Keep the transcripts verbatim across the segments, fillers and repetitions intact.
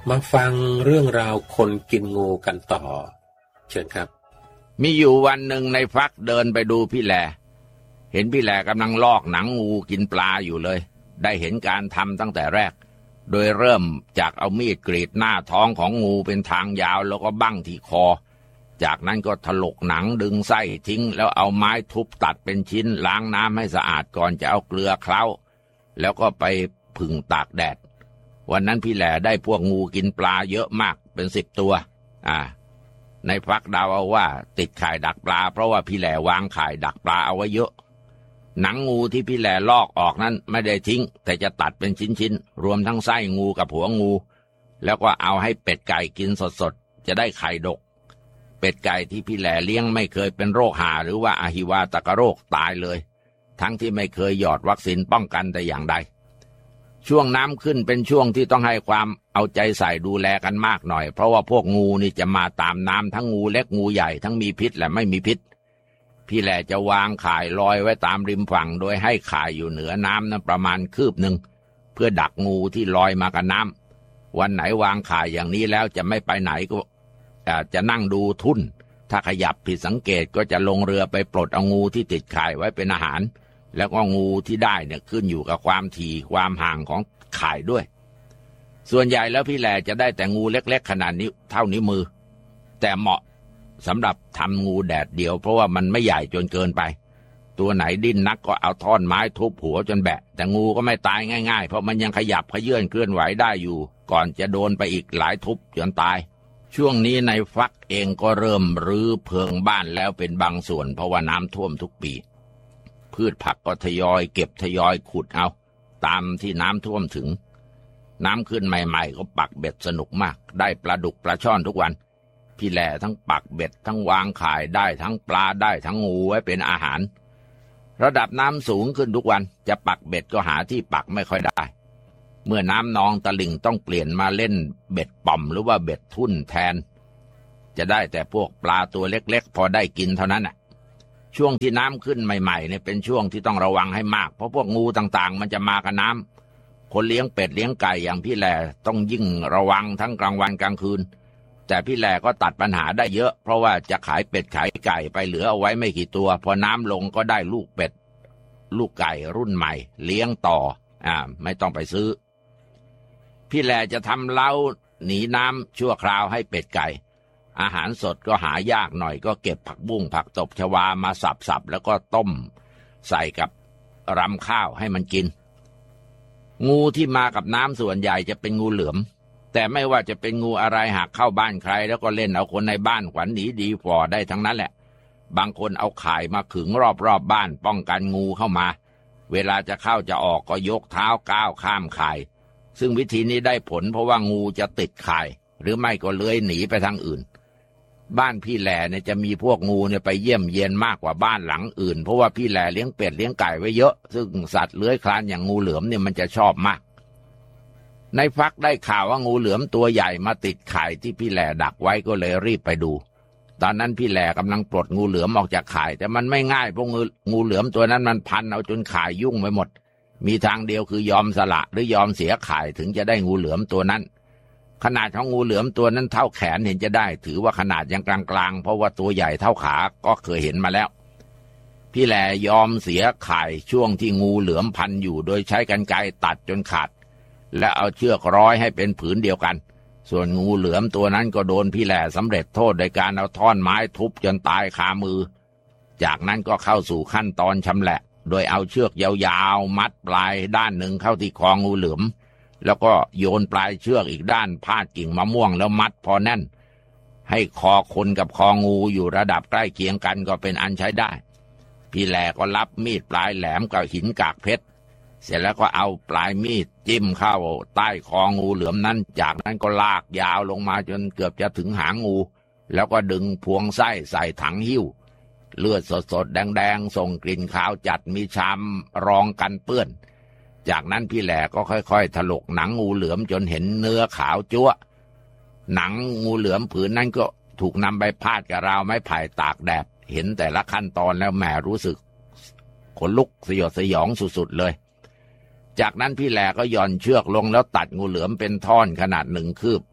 มาฟังเรื่องราวคนกินงูกันต่อเชิญครับมีอยู่วันหนึ่งในฟักเดินไปดูพี่แลเห็นพี่แลกำลังลอกหนังงูกินปลาอยู่เลยได้เห็นการทำตั้งแต่แรกโดยเริ่มจากเอามีดกรีดหน้าท้องของงูเป็นทางยาวแล้วก็บั้งที่คอจากนั้นก็ถลกหนังดึงไส้ทิ้งแล้วเอาไม้ทุบตัดเป็นชิ้นล้างน้ำให้สะอาดก่อนจะเอาเกลือเคล้าแล้วก็ไปผึ่งตากแดดวันนั้นพี่แหล่ได้พวกงูกินปลาเยอะมากเป็นสิบตัวอ่าในฟักเดาเอาว่าติดข่ายดักปลาเพราะว่าพี่แหล่วางข่ายดักปลาเอาไว้เยอะหนังงูที่พี่แหล่ลอกออกนั้นไม่ได้ทิ้งแต่จะตัดเป็นชิ้นๆรวมทั้งไส้งูกับหัวงูแล้วก็เอาให้เป็ดไก่กินสดๆจะได้ไข่ดกเป็ดไก่ที่พี่แหล่เลี้ยงไม่เคยเป็นโรคห่าหรือว่าอหิวาตกโรคตายเลยทั้งที่ไม่เคยหยอดวัคซีนป้องกันแต่อย่างใดช่วงน้ำขึ้นเป็นช่วงที่ต้องให้ความเอาใจใส่ดูแลกันมากหน่อยเพราะว่าพวกงูนี่จะมาตามน้ำทั้งงูเล็กงูใหญ่ทั้งมีพิษและไม่มีพิษพี่แหล่จะวางข่ายลอยไว้ตามริมฝั่งโดยให้ข่ายอยู่เหนือน้ำนั้นประมาณคืบหนึ่งเพื่อดักงูที่ลอยมากับน้ำวันไหนวางข่ายอย่างนี้แล้วจะไม่ไปไหนก็จะนั่งดูทุ่นถ้าขยับผิดสังเกตก็จะลงเรือไปปลดเอางูที่ติดข่ายไว้เป็นอาหารแล้วก็งูที่ได้เนี่ยขึ้นอยู่กับความถี่ความห่างของข่ายด้วยส่วนใหญ่แล้วพี่แหล่จะได้แต่งูเล็กๆขนาดนี้เท่านิ้วมือแต่เหมาะสำหรับทำงูแดดเดียวเพราะว่ามันไม่ใหญ่จนเกินไปตัวไหนดิ้นนักก็เอาท่อนไม้ทุบหัวจนแบะแต่งูก็ไม่ตายง่ายๆเพราะมันยังขยับเขยื่อนเคลื่อนไหวได้อยู่ก่อนจะโดนไปอีกหลายทุบจนตายช่วงนี้ในฟักเองก็เริ่มรื้อเพิงบ้านแล้วเป็นบางส่วนเพราะว่าน้ำท่วมทุกปีพืชผักก็ทยอยเก็บทยอยขุดเอาตามที่น้ำท่วมถึงน้ำขึ้นใหม่ๆก็ปักเบ็ดสนุกมากได้ปลาดุกปลาช่อนทุกวันพี่แหล่ทั้งปักเบ็ดทั้งวางข่ายได้ทั้งปลาได้ทั้งงูไว้เป็นอาหารระดับน้ำสูงขึ้นทุกวันจะปักเบ็ดก็หาที่ปักไม่ค่อยได้เมื่อน้ำนองตลิ่งต้องเปลี่ยนมาเล่นเบ็ดป่อมหรือว่าเบ็ดทุ่นแทนจะได้แต่พวกปลาตัวเล็กๆพอได้กินเท่านั้นน่ะช่วงที่น้ำขึ้นใหม่ๆเนี่ยเป็นช่วงที่ต้องระวังให้มากเพราะพวกงูต่างๆมันจะมากับน้ำคนเลี้ยงเป็ดเลี้ยงไก่อย่างพี่แหล่ต้องยิ่งระวังทั้งกลางวันกลางคืนแต่พี่แหล่ก็ตัดปัญหาได้เยอะเพราะว่าจะขายเป็ดขายไก่ไปเหลือเอาไว้ไม่กี่ตัวพอน้ำลงก็ได้ลูกเป็ดลูกไก่รุ่นใหม่เลี้ยงต่ออ่าไม่ต้องไปซื้อพี่แหล่จะทำเล้าหนีน้ำชั่วคราวให้เป็ดไก่อาหารสดก็หายากหน่อยก็เก็บผักบุ้งผักตบชวามาสับๆแล้วก็ต้มใส่กับรำข้าวให้มันกินงูที่มากับน้ำส่วนใหญ่จะเป็นงูเหลือมแต่ไม่ว่าจะเป็นงูอะไรหากเข้าบ้านใครแล้วก็เล่นเอาคนในบ้านขวัญหนีดีฝ่อได้ทั้งนั้นแหละบางคนเอาข่ายมาขึงรอบๆ บ, บ้านป้องกันงูเข้ามาเวลาจะเข้าจะออกก็ยกเท้าก้าวข้ามข่ายซึ่งวิธีนี้ได้ผลเพราะว่างูจะติดข่ายหรือไม่ก็เลื้อยหนีไปทางอื่นบ้านพี่แหล่เนี่ยจะมีพวกงูเนี่ยไปเยี่ยมเยียนมากกว่าบ้านหลังอื่นเพราะว่าพี่แหล่เลี้ยงเป็ดเลี้ยงไก่ไว้เยอะซึ่งสัตว์เลื้อยคลานอย่างงูเหลือมเนี่ยมันจะชอบมากในฟักได้ข่าวว่างูเหลือมตัวใหญ่มาติดข่ายที่พี่แหล่ดักไว้ก็เลยรีบไปดูตอนนั้นพี่แหล่กำลังปลดงูเหลือมออกจากข่ายแต่มันไม่ง่ายเพราะงูงูเหลือมตัวนั้นมันพันเอาจนข่ายยุ่งไปหมดมีทางเดียวคือยอมสละหรือยอมเสียข่ายถึงจะได้งูเหลือมตัวนั้นขนาดของงูเหลือมตัวนั้นเท่าแขนเห็นจะได้ถือว่าขนาดยังกลางๆเพราะว่าตัวใหญ่เท่าขาก็เคยเห็นมาแล้วพี่แหล่ยอมเสียข่ายช่วงที่งูเหลือมพันอยู่โดยใช้กรรไกรตัดจนขาดและเอาเชือกร้อยให้เป็นผืนเดียวกันส่วนงูเหลือมตัวนั้นก็โดนพี่แหล่สำเร็จโทษโดยการเอาท่อนไม้ทุบจนตายคามือจากนั้นก็เข้าสู่ขั้นตอนชำแหละโดยเอาเชือกยาวๆมัดปลายด้านหนึ่งเข้าที่คองูเหลือมแล้วก็โยนปลายเชือกอีกด้านพาดกิ่งมะม่วงแล้วมัดพอแน่นให้คอคนกับคองูอยู่ระดับใกล้เคียงกันก็เป็นอันใช้ได้พี่แหล่ก็รับมีดปลายแหลมกับหินกากเพชรเสร็จแล้วก็เอาปลายมีดจิ้มเข้าใต้คองูเหลือมนั้นจากนั้นก็ลากยาวลงมาจนเกือบจะถึงหางงูแล้วก็ดึงพวงไส้ใส่ถังหิ้วเลือดสดๆแดงๆส่งกลิ่นขาวจัดมีชามรองกันเปื้อนจากนั้นพี่แหล่ก็ค่อยๆถลกหนังงูเหลือมจนเห็นเนื้อขาวจั๊วหนังงูเหลือมผืนนั้นก็ถูกนำไปพาดกับราวไม้ไผ่ตากแดดเห็นแต่ละขั้นตอนแล้วแหมรู้สึกขนลุกสยดสยองสุดๆเลยจากนั้นพี่แหล่ก็หย่อนเชือกลงแล้วตัดงูเหลือมเป็นท่อนขนาดหนึ่งคืบ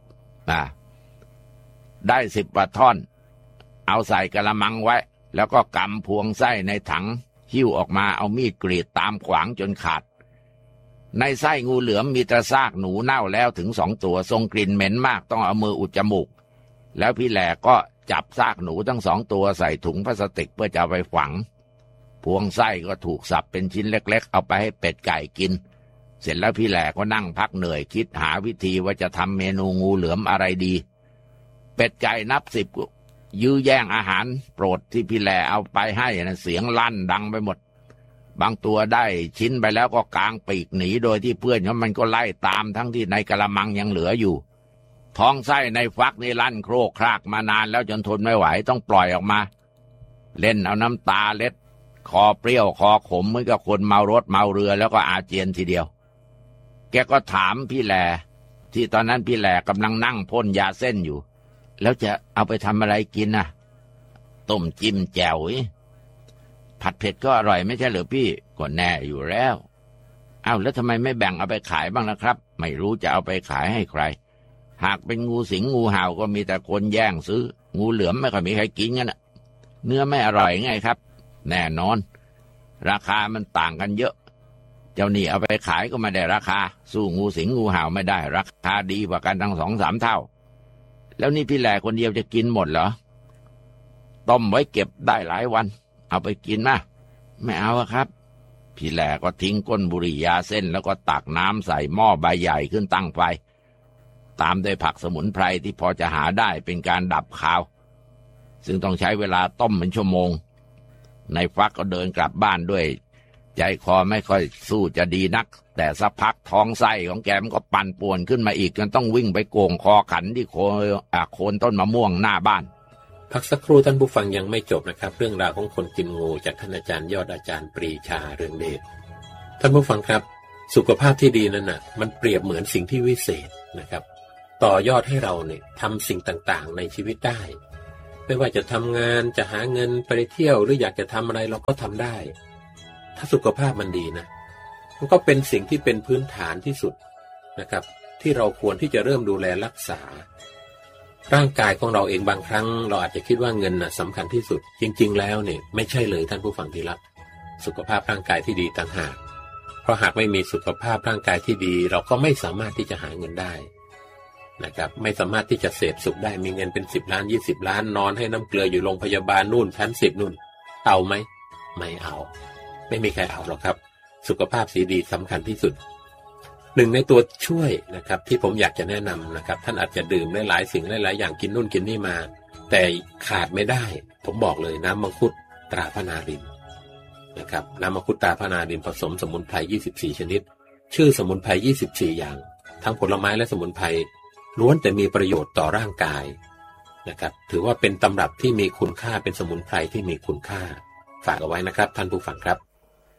อ่าได้สิบกว่าท่อนเอาใส่กระมังไว้แล้วก็กำพวงไส้ในถังหิ้วออกมาเอามีดกรีดตามขวางจนขาดในไส้งูเหลือมมีแต่ซากหนูเน่าแล้วถึงสองตัวทรงกลิ่นเหม็นมากต้องเอามืออุดจมูกแล้วพี่แหล่ก็จับซากหนูทั้งสองตัวใส่ถุงพลาสติกเพื่อจะเอาไปฝังพวงไส้ก็ถูกสับเป็นชิ้นเล็กๆเอาไปให้เป็ดไก่กินเสร็จแล้วพี่แหล่ก็นั่งพักเหนื่อยคิดหาวิธีว่าจะทำเมนูงูเหลือมอะไรดีเป็ดไก่นับสิบยื้อแย่งอาหารโปรดที่พี่แหล่เอาไปให้นะเสียงลั่นดังไปหมดบางตัวได้ชิ้นไปแล้วก็กางปีกหนีโดยที่เพื่อนของมันก็ไล่ตามทั้งที่ในกระมังยังเหลืออยู่ท้องไส้ในฟักนี่ลั่นโครกครากมานานแล้วจนทนไม่ไหวต้องปล่อยออกมาเล่นเอาน้ำตาเล็ดคอเปรี้ยวคอขมเหมือนกับคนเมารถเมาเรือแล้วก็อาเจียนทีเดียวแกก็ถามพี่แหล่ที่ตอนนั้นพี่แหล่กำลังนั่งพ่นยาเส้นอยู่แล้วจะเอาไปทำอะไรกินน่ะต้มจิ้มแจ่วผัดเผ็ดก็อร่อยไม่ใช่เหรอพี่ก็แน่อยู่แล้วอ้าวแล้วทำไมไม่แบ่งเอาไปขายบ้างล่ะครับไม่รู้จะเอาไปขายให้ใครหากเป็นงูสิงงูเห่าก็มีแต่คนแย่งซื้องูเหลือมไม่ค่อยมีใครกินกันน่ะเนื้อไม่อร่อยไงครับแน่นอนราคามันต่างกันเยอะเจ้านี่เอาไปขายก็ไม่ได้ราคาสู้งูสิงงูเห่าไม่ได้ราคาดีกว่ากันทั้งสองสามเท่าแล้วนี่พี่แหล่คนเดียวจะกินหมดเหรอต้มไว้เก็บได้หลายวันเอาไปกินนะไม่เอาครับพี่แหล่ก็ทิ้งก้นบุหรี่ยาเส้นแล้วก็ตักน้ำใส่หม้อใบใหญ่ขึ้นตั้งไฟตามด้วยผักสมุนไพรที่พอจะหาได้เป็นการดับคาวซึ่งต้องใช้เวลาต้มเป็นชั่วโมงในฟักก็เดินกลับบ้านด้วยใจคอไม่ค่อยสู้จะดีนักแต่สักพักท้องไส้ของแกมันก็ปั่นป่วนขึ้นมาอีกจนต้องวิ่งไปโก่งคอขันที่โคนอ่ะโคนต้นมะม่วงหน้าบ้านพักสักครู่ท่านผู้ฟังยังไม่จบนะครับเรื่องราวของคนกินงูจากท่านอาจารย์ยอดอาจารย์ปรีชาเรืองเดชท่านผู้ฟังครับสุขภาพที่ดีนั้นน่ะมันเปรียบเหมือนสิ่งที่วิเศษนะครับต่อยอดให้เราเนี่ยทำสิ่งต่างๆในชีวิตได้ไม่ว่าจะทำงานจะหาเงินไปเที่ยวหรืออยากจะทำอะไรเราก็ทำได้ถ้าสุขภาพมันดีนะมันก็เป็นสิ่งที่เป็นพื้นฐานที่สุดนะครับที่เราควรที่จะเริ่มดูแลรักษาร่างกายของเราเองบางครั้งเราอาจจะคิดว่าเงินน่ะสำคัญที่สุดจริงๆแล้วเนี่ยไม่ใช่เลยท่านผู้ฟังที่รักสุขภาพร่างกายที่ดีต่างหากเพราะหากไม่มีสุขภาพร่างกายที่ดีเราก็ไม่สามารถที่จะหาเงินได้นะครับไม่สามารถที่จะเสพสุขได้มีเงินเป็นสิบล้านยี่สิบล้านนอนให้น้ำเกลืออยู่โรงพยาบาลนู่นชั้นสิบนู่นเอาไหมไม่เอาไม่มีใครเอาหรอกครับสุขภาพสีดีสำคัญที่สุดหนึ่งในตัวช่วยนะครับที่ผมอยากจะแนะนำนะครับท่านอาจจะดื่มหลายๆสิ่งหลายๆอย่างกินนู่นกินนี่มาแต่ขาดไม่ได้ผมบอกเลยน้ำมังคุดตราพนารินนะครับน้ำมังคุดตราพนารินผสมสมุนไพรยี่สิบสี่ชนิดชื่อสมุนไพรยี่สิบสี่อย่างทั้งผลไม้และสมุนไพรล้วนแต่มีประโยชน์ต่อร่างกายนะครับถือว่าเป็นตำรับที่มีคุณค่าเป็นสมุนไพรที่มีคุณค่าฝากเอาไว้นะครับท่านผู้ฟังครับ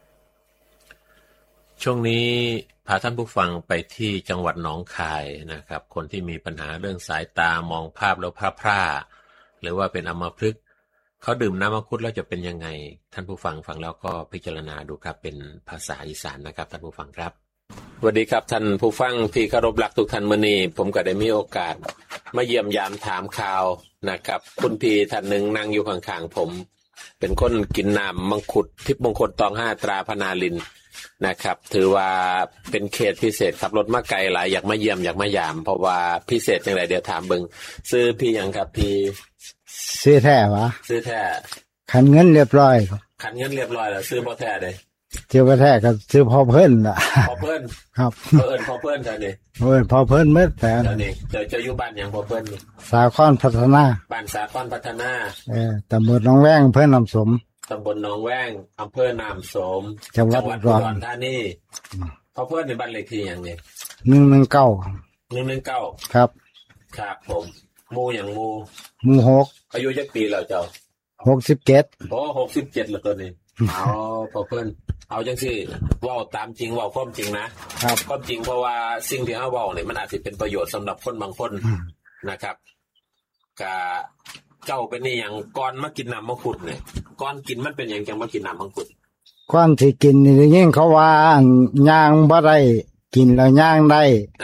ช่วงนี้พาท่านผู้ฟังไปที่จังหวัดหนองคายนะครับคนที่มีปัญหาเรื่องสายตามองภาพแล้วพร่าๆหรือว่าเป็นอัมพฤกษ์เขาดื่มน้ำมังคุดแล้วจะเป็นยังไงท่านผู้ฟังฟังแล้วก็พิจารณาดูครับเป็นภาษาอีสานนะครับท่านผู้ฟังครับสวัสดีครับท่านผู้ฟังที่เคารพรักทุกท่านมื้อนี้ผมก็ได้มีโอกาสมาเยี่ยมยามถามข่าวนะครับคุณพี่ท่านหนึ่งนั่งอยู่ข้างๆผมเป็นคนกินน้ำมังคุดทิพย์มงคลตองห้าตราพนารินนะครับถือว่าเป็นเขตพิเศษขับรถมาไกลหลายอยากมาเยี่ยมอยากมายามเพราะว่าพิเศษจังไดเดี๋ยวถามเบิ่งซื้อพี่หยังครับพี่ซื้อแท้วะซื้อแท้ขันเงินเรียบร้อยครับขันเงินเรียบร้อยแล้วซื้อบ่แท้เด้ซื้อบ่แท้ก็ซื้อพอเพิ่นล่ะพอเพิ่นครับเอิ้นพอเพิ่นซะนี่เอิ้นพอเพิ่นหมดแต่เดี๋ยวนี้เดี๋ยวจะอยู่บ้านหยังพอเพิ่นนี่สาครพัฒนาบ้านสาครพัฒนาเออตำบลหนองแว้งอำเภอน้ำสมตำบลหนองแว้งอำเภอน้ำสมจังหวัดอุดรธานีพอเพิ่นในบ้านเลขที่หยังนี่หนึ่งหนึ่งเก้าหนึ่งหนึ่งเก้าครับครับผมหมู่หยังหมู่หมู่หกอายุจักปีแล้วเจ้าหกสิบเจ็ดโอ้หกสิบเจ็ดแล้วตัวนี้เอาพอเพิ่นเอาจังซี่เว้าตามจริงเว้าความจริงนะครับความจริงเพราะว่าสิ่งที่เฮาเว้าเนี่ยมันอาจสิเป็นประโยชน์สำหรับคนบางคนนะครับกะเจ้าเป็นนี่หยังก่อนมากินน้ำมังคุดเนี่ยก่อนกินมันเป็นหยังจังมากินน้ำมังคุดก่อนที่กินนี่ยิ่งเขาว่าย่างบ่ได้กินแล้วย่างได้เออ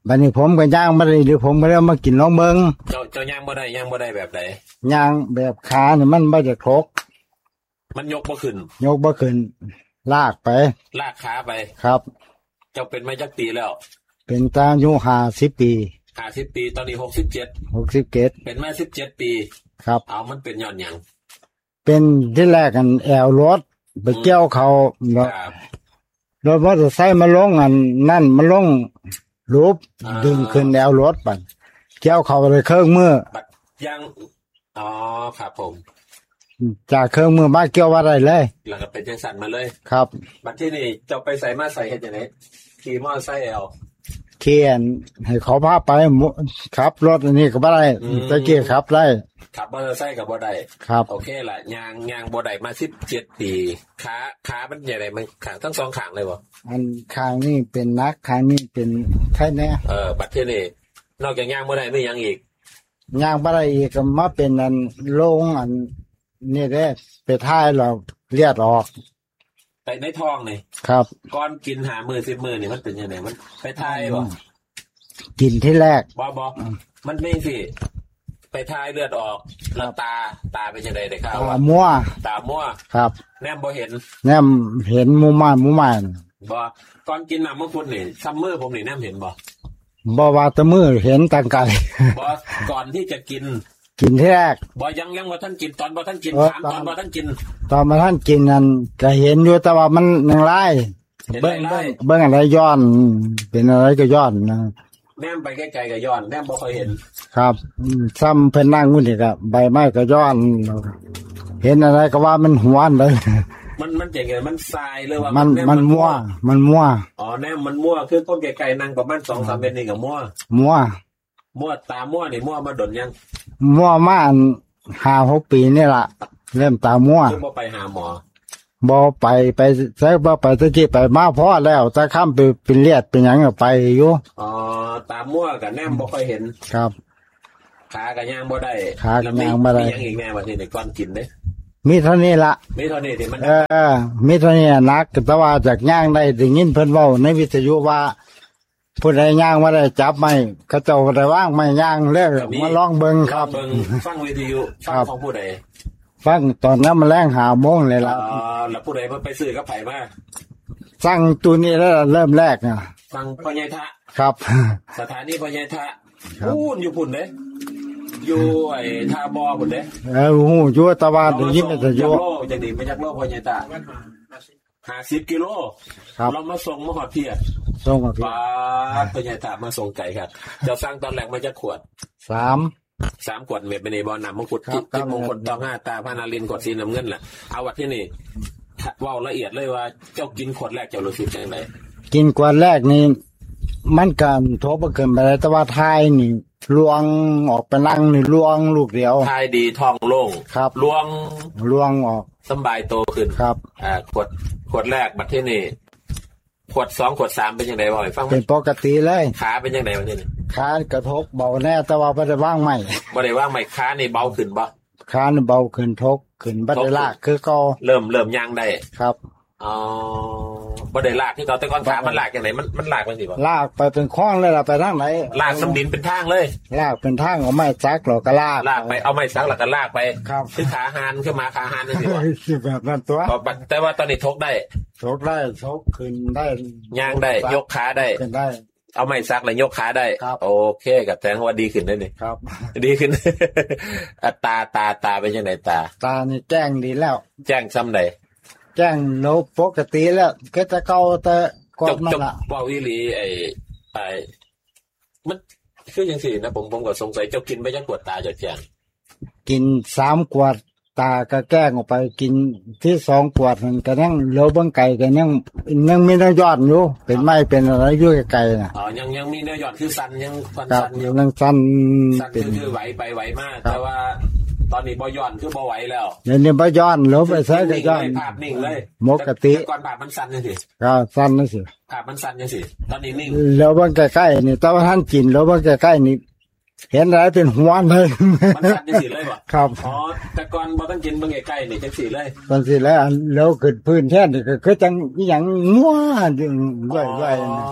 บัดนี้ผมก็ย่างบ่ได้หรือผมก็เลยมากินลองเบิ่งเจ้าเจ้าย่างบ่ได้ย่างบ่ได้แบบไหนย่างแบบขาเนี่ยมันบ่ได้ครกมันยกบ่ขึ้นยกบ่ขึ้นลากไปลากขาไปครับเจ้าเป็นมาจักปีแล้วเป็นตาอายุห้าสิบปีห้าสิบปีตอนนี้หกสิบเจ็ดหกสิบเจ็ดเป็นมาสิบเจ็ดปีครับเอามันเป็นย้อนหยังเป็นที่แรกกันแอวรถไปเกี่ยวเขารถรถมอเตอร์ไซค์มาลงอันนั่นมาลงรูปดึงขึ้นแอวรถบัดเกี่ยวเขาเลยเครื่องมือยังอ๋อครับผมจากเครื่องมือมาเกี่ยวว่าได้เลยแล้วก็เป็นจังสั่นมาเลยครับบัดที่นี่เจ้าไปใส่มาใส่เฮ็ดจังได๋ขี่มอเตอร์ไซค์เอาเขียนให้เขาพาไปขับรถอันนี้ก็บ่ได้ตะกี้ขับได้ขับมอเตอร์ไซค์ก็บ่ได้ครับโอเคล่ะย่างย่างบ่ได้มาสิบเจ็ดปีขาขามันใหญ่ได้มันขาทั้งสองข้างเลยบ่อันข้างนี้เป็นนักข้างนี้เป็นไข้แน่เออบัดที่นี่นอกจากย่างบ่ได้มีหยังอีกย่างบ่ได้อีกก็มาเป็นอันโรงอันนี่เด้ไปท้ายเราเลือดออกไปในท้องนี่ครับก่อนกินหามื้อสิบมื้อนี่มันเป็นจังได๋มันไปท้ายบ่กินที่แรกบ่บ่มันไม่สิไปท้ายเลือดออกแล้วตาตาเป็นจังได๋ได้ข่าวว่าตามั่วตามั่วครับแนมบ่เห็นแนมเห็นมุมม่านมุมม่านบ่ก่อนกินน้ำมังคุดนี่ซัมเมอร์ผมนี่แนมเห็นบ่บ่ว่าแต่มือเห็นต่างไกลบ่ก่อนที่จะกินกินที่แรกบ่ยังยังบ่ทันกินตอนบ่ทันกินถามตอนบ่ทันกินตอนบ่ทันกินนั่นก็เห็นอยู่แต่ว่ามันยังลายเบิ่งเบิ่งเบิ่งอะไรย้อนเป็นอะไรก็ย้อนนะแนมไปไกลๆก็ย้อนแนมบ่ค่อยเห็นครับซ้ำเพิ่นนั่งอยู่นี่ก็ใบไม้ก็ย้อนเห็นอะไรก็ว่ามันหวนเลยมันมันจังไงมันทรายหรือว่ามันมันมั่วมันมั่วอ๋อแนมมันมั่วคือคนไกลๆนั่งประมาณ สองสาม เมตรนี่ก็มั่วมั่วมั่วตามั่วนี่มั่วมาดนยังมั่วมาอัน ห้าหก ปีนี่ล่ะเริ่มตามั่วคือบ่ไปหาหมอบ่ไปไปใช้บ่ไปตะกี้ไปมาพอแล้วแต่ค่ำไปเป็นเลือดเป็นหยังก็ไปอยู่อ๋อตามั่วก็แนมบ่ค่อยเห็นครับขาก็ย่างบ่ได้ขาก็ย่างบ่ได้มีหยังอีกแน่ว่าที่นี่ก่อนกินเด้มีเท่านี้ล่ะมีเท่านี้ที่มันเออมีเท่านี้นักแต่ว่าจากย่างได้ได้ยินเพิ่นเว้าในวิทยุว่าผู้ใดย่างบ่ได้จับไม้เขาเจ้าบ่ได้วางไม้ย่างแล้วมาลองเบิ่งครับเบิ่งฟังวิทยุฟังของผู้ใดฟังตอนนั้นมันแรงหาโมงเลยล่ะอ๋อแล้วผู้ใดเพิ่นไปซื้อกับไผมาสั่งตัวนี้แล้วเริ่มแรกน่ะสั่งพ่อใหญ่ทะครับสถานีพ่อใหญ่ทะพูนอยู่พุ่นเด้อยู่ไอ้ท่าบ่อพุ่นเด้เออฮู้อยู่ตะวันได้ยินแต่อยู่โลจังได๋มาจากโลพ่อใหญ่ทะห้าสิบกิโลเรามาส่งมาฮอดเพียส่งมาเพียปาพ่อใหญ่ทะมาส่งไก่ครับเจ้าสั่งตอนแรกมาจากขวดสามสามขวดเม็ดไปนี่บ่น้ำมงกุฎที่มงคลตองห้าตาพานาลินขวดสีน้ำเงินล่ะเอาวัดที่นี่เว้าละเอียดเลยว่าเจ้ากินขวดแรกเจ้ารู้สึกจังได๋กินขวดแรกนี่มันก็โทบบ่เกินไปแต่ว่าทายนี่ลวงออกไปนั่งนี่ลวงลูกเดียวทายดีท้องโล่งครับลวงลวงออกสบายโตขึ้นครับอ่าขวดขวดแรกบัดที่นี่ขวดสองขวดสามเป็นจังได๋บ่ให้ฟังเป็นปกติเลยขาเป็นจังได๋วะนี่ขากระทบเบาแน่แต่ว่าบ่ได้วางไม้บ่ได้วางไม้ขานี่เบาขึ้นบ่ขานี่เบาขึ้นทกขึ้นบ่ได้ลากคือเก่าเริ่มเริ่มย่างได้ครับอ๋อบ่ได้ลากคือเก่าแต่ก่อนขามันลากจังได๋มันมันลากจังซี่บ่ลากไปเป็นคลองเลยล่ะไปทางไหนลากน้ำดินเป็นทางเลยลากเป็นทางเอาไม้ซักแล้วก็ลากลากไปเอาไม้ซักแล้วก็ลากไปครับคือขาหานคือหมาขาหานจังซี่บ่แบบนั้นตัวแต่ว่าตอนนี้ทกได้ทกได้ทกขึ้นได้ย่างได้ยกขาได้ขึ้นได้เอาไม้ซักแล้วยกขาได้โอเคกับแสดงว่าดีขึ้นได้นี่ครับดีขึ้นตาตาตาเป็นจังได๋ตาตานี่แจ้งดีแล้วแจ้งซ้ำใดแจ้งโนปกติแล้วก็จะเก่าแต่ก่อนนั่นล่ะเว้าอีหลีไอ้ไอ้มันคือจังซี่นะผมผมก็สงสัยเจ้ากินไปจักขวดตาจะแจ้งกินสามขวดตาก็แก้งออกไปกินที่สองขวดมันก็ยังเหลือเบิ่งไก่ก็ยังยังมีเนื้อยอดอยู่เป็นไม้เป็นอะไรอยู่ไกลๆน่ะอ๋อยังยังมีเนื้อยอดคือสั่นยังฟันสั่นอยู่ยังสั่นเป็นคือไหวไปไหวมากแต่ว่าตอนนี้บ่ย้อนคือบ่ไหวแล้วเดี๋ยวนี้บ่ย้อนลบไปใช้ก็ย้อนภาพนิ่งเลยปกติก่อนภาพมันสั่นจังซี่ก็สั่นจังซี่ภาพมันสั่นจังซี่ตอนนี้นิ่งแล้วเบิ่งใกล้ๆนี่ตอนท่านกินแล้วเบิ่งใกล้ๆนี่เห็นอะไรเป็นหัวเลยมันสั่นจังซี่เลยบ่ครับอ๋อแต่ก่อนบ่ต้องกินเบิ่งใกล้ๆนี่จังซี่เลยจังซี่แล้วแล้วขึ้นพื้นแท้นี่ก็คือจังอีหยังงัวอยู่ด้วยๆต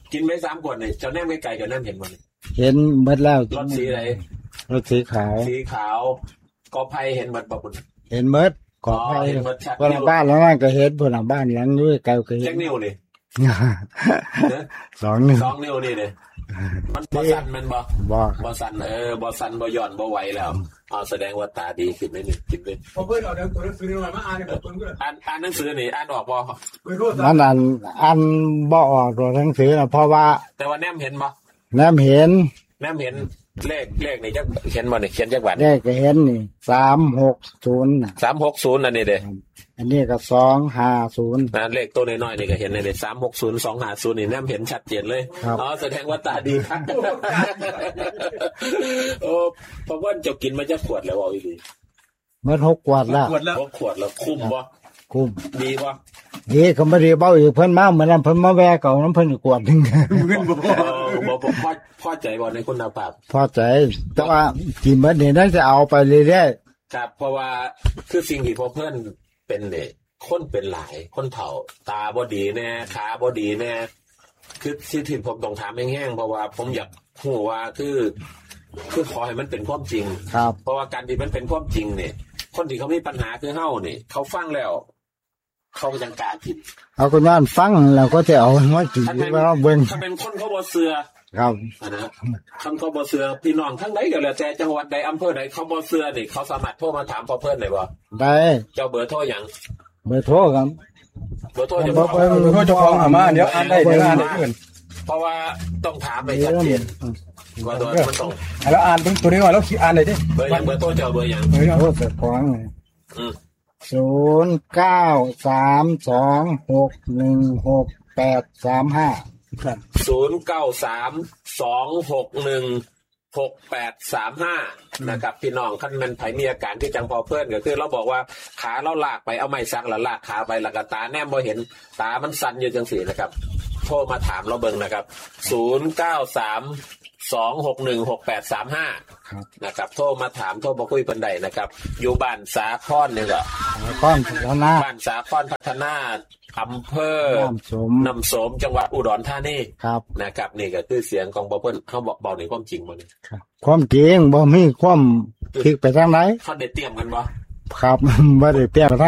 กินไปสามขวดนี่เจ้าแนมไกลๆเจ้าแนมเห็นบ่นี่เห็นหมดแล้วรถสีอะไรรถสีขาวสีขาวกอไผ่เห็นหมดบ่บุญเห็นหมดกอไผ่บนบ้านแล้วนั่นก็เห็นบนบ้านหลังนู้นไกลก็เห็นจักนิ้วนี่สองนิ้วสองนิ้วนี่เลยมันบ่สั่นมันบ่บ่บ่สั่นเออบ่สั่นบ่ย่อนบ่ไหวแล้วอ๋อแสดงว่าตาดีขึ้นนิดนึงกินไปพอเพิ่นเอาตัวหนังสือมาอ่านเนี่ยผมก็อ่านอ่านหนังสือนี่อ่านออกบ่มันอ่านอ่านบ่ออกตัวหนังสือนะเพราะว่าแต่ว่าแนมเห็นบ่แนมเห็นแนมเห็นเลขเลขนี่จักเขียนบ่นี่เขียนจักบาทเลขก็เห็นนี่สามหกศูนย์น่ะสามหกศูนย์อันนี้เด้อันนี้ก็สองห้าศูนย์นั่นเลขตัวน้อยๆนี่ก็เห็นนี่เด้สามหกศูนย์ สองห้าศูนย์นี่แนมเห็นชัดเจนเลยอ๋อแสดงว่าตาดีครับโอ้เพราะว่าเจ้ากินมาจักขวดแล้วเอาอีหลีเมื่อหกขวดแล้วหกขวดแล้วคุ้มบ่คุ้มดีบ่ดีก็บ่ได้เบ้าอีกเพิ่นมาเหมือนนั้นเพิ่นมาแวะเก่าน้ำเพิ่นขวดนึงบ่บ่พอพอใจบ่ในคุณภาพพอใจแต่ว่ากินเบิดนี่น่าจะเอาไปเรื่อยๆครับเพราะว่าคือสิ่งที่พอเพิ่นเป็นเนี่ยคนเป็นหลายคนเฒ่าตาบ่ดีแน่ขาบ่ดีแน่คือที่ที่ผมต้องถามแห้งๆเพราะว่าผมอยากรู้ว่าคือคือขอให้มันเป็นความจริงครับเพราะว่าการที่มันเป็นความจริงเนี่ยคนที่เขามีปัญหาคือเฮานี่เขาฟังแล้วเขาจังกล้าคิดเอาก็ย้อนฟังแล้วก็จะเอามากินว่าเบิ่งถ้าเป็นคนเขาบ่เชื่อครับนะคันเขาบ่เชื่อพี่น้องทั้งใดก็แล้วแต่จังหวัดใดอำเภอใดเขาบ่เชื่อนี่เขาสามารถโทรมาถามพ่อเพิ่นได้บ่ได้เจ้าเบอร์โทรหยังเบอร์โทรครับเบอร์โทรจะบอกเบอร์โทรเจ้าของหามาเดี๋ยวอ่านได้เดี๋ยวอ่านได้เพิ่นเพราะว่าต้องถามให้ชัดเจนว่าตัวมันต้องแล้วอ่านตัวนี้ก่อนแล้วอ่านได้ดิเบอร์หยังเบอร์โทรเจ้าเบอร์หยังเบอร์โทรเจ้าของอือศูนย์ เก้า สาม สอง หก หนึ่ง หก แปด สาม ห้าครับศูนย์ เก้า สาม สอง หก หนึ่ง หก แปด สาม ห้านะครับพี่น้องคันแม่นไผมีอาการที่จังพอเพิ่นก็คือเราบอกว่าขาเราลากไปเอาไม้ซักแล้วลากขาไปแล้วก็ตาแนมบ่เห็นตามันสั่นอยู่จังซี่นะครับโทรมาถามเราเบิ่งนะครับศูนย์ เก้า สาม สอง หก หนึ่ง หก แปด สาม ห้านะครับโทรมาถามโทรมาคุยเพิ่นได้นะครับอยู่บ้านสาครนี่ก็สาครพัฒนาบ้านสาครพัฒนาอำเภอน้ำสมน้ำสมจังหวัดอุดรธานีครับนะครับนี่ก็คือเสียงของบ่เพิ่นเฮาบอกบอกในความจริงบ่นี่ครับความจริงบ่มีความพลิกไปทางไหนเฮาได้เตรียมกันบ่ครับบ่ได้เตรียม